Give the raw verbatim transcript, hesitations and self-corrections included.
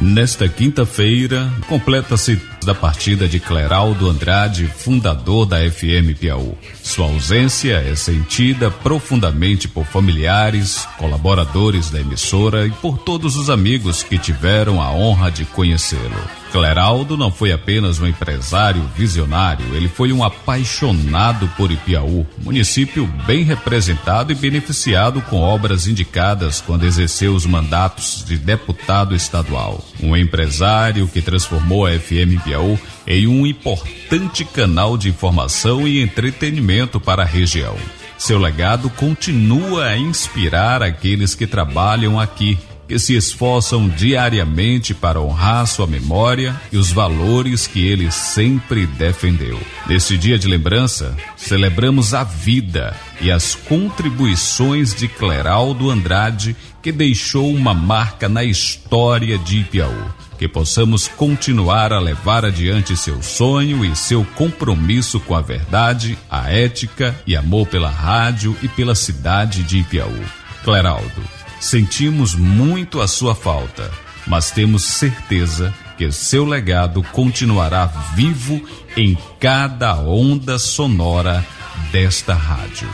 Nesta quinta-feira, completa-se da partida de Cleraldo Andrade, fundador da F M Piauí. Sua ausência é sentida profundamente por familiares, colaboradores da emissora e por todos os amigos que tiveram a honra de conhecê-lo. Cleraldo não foi apenas um empresário visionário, ele foi um apaixonado por Ipiaú, município bem representado e beneficiado com obras indicadas quando exerceu os mandatos de deputado estadual. Um empresário que transformou a F M Piauí em um importante canal de informação e entretenimento para a região. Seu legado continua a inspirar aqueles que trabalham aqui, que se esforçam diariamente para honrar sua memória e os valores que ele sempre defendeu. Neste dia de lembrança, celebramos a vida e as contribuições de Cleraldo Andrade, que deixou uma marca na história de Ipiaú. Que possamos continuar a levar adiante seu sonho e seu compromisso com a verdade, a ética e amor pela rádio e pela cidade de Ipiaú. Cleraldo, sentimos muito a sua falta, mas temos certeza que seu legado continuará vivo em cada onda sonora desta rádio.